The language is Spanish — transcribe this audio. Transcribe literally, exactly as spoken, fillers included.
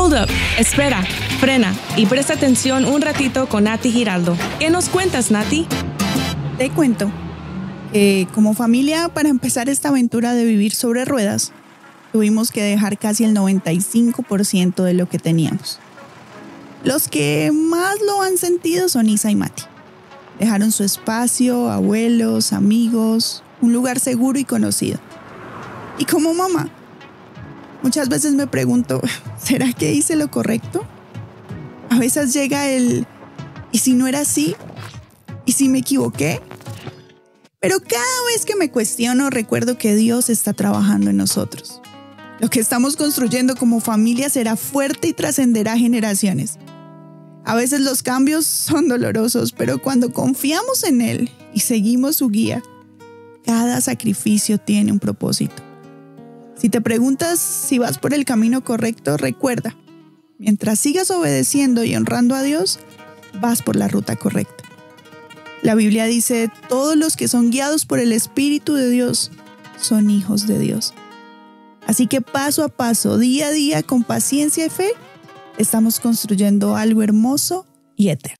Hold up, espera, frena y presta atención un ratito con Nati Giraldo. ¿Qué nos cuentas, Nati? Te cuento que como familia, para empezar esta aventura de vivir sobre ruedas, tuvimos que dejar casi el noventa y cinco por ciento de lo que teníamos. Los que más lo han sentido son Isa y Mati. Dejaron su espacio, abuelos, amigos, un lugar seguro y conocido. Y como mamá, muchas veces me pregunto, ¿será que hice lo correcto? A veces llega el, ¿y si no era así? ¿Y si me equivoqué? Pero cada vez que me cuestiono, recuerdo que Dios está trabajando en nosotros. Lo que estamos construyendo como familia será fuerte y trascenderá generaciones. A veces los cambios son dolorosos, pero cuando confiamos en Él y seguimos su guía, cada sacrificio tiene un propósito. Si te preguntas si vas por el camino correcto, recuerda, mientras sigas obedeciendo y honrando a Dios, vas por la ruta correcta. La Biblia dice, todos los que son guiados por el Espíritu de Dios son hijos de Dios. Así que paso a paso, día a día, con paciencia y fe, estamos construyendo algo hermoso y eterno.